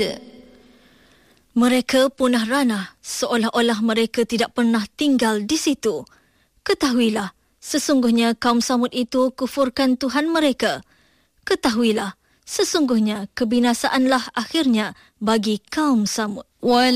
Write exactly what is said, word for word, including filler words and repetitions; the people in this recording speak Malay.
Mereka punah ranah seolah-olah mereka tidak pernah tinggal di situ. Ketahuilah, sesungguhnya kaum Samud itu kufurkan Tuhan mereka. Ketahuilah, sesungguhnya kebinasaanlah akhirnya bagi kaum Samud.